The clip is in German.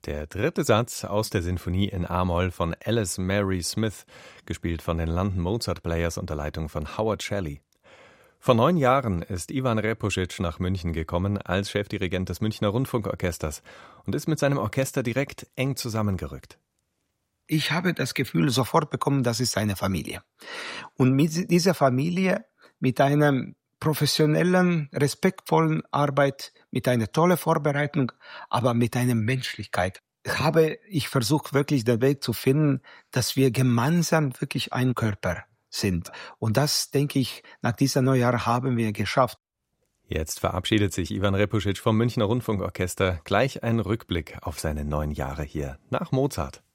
Der dritte Satz aus der Sinfonie in A-Moll von Alice Mary Smith, gespielt von den London Mozart Players unter Leitung von Howard Shelley. Vor 9 Jahren ist Ivan Repusic nach München gekommen als Chefdirigent des Münchner Rundfunkorchesters und ist mit seinem Orchester direkt eng zusammengerückt. Ich habe das Gefühl sofort bekommen, das ist eine Familie. Und mit dieser Familie, mit einer professionellen, respektvollen Arbeit, mit einer tollen Vorbereitung, aber mit einer Menschlichkeit, habe ich versucht, wirklich den Weg zu finden, dass wir gemeinsam wirklich ein Körper sind. Und das, denke ich, nach dieser Neujahr haben wir geschafft. Jetzt verabschiedet sich Ivan Repusic vom Münchner Rundfunkorchester. Gleich ein Rückblick auf seine 9 Jahre hier nach Mozart.